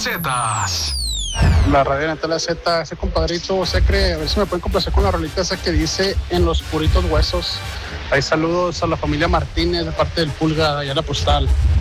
Zetas. La radio Natalia Z, ese compadrito Secre, a ver si me pueden complacer con la rolita esa que dice En los puritos huesos. Ahí saludos a la familia Martínez de parte del Pulga, allá en la postal.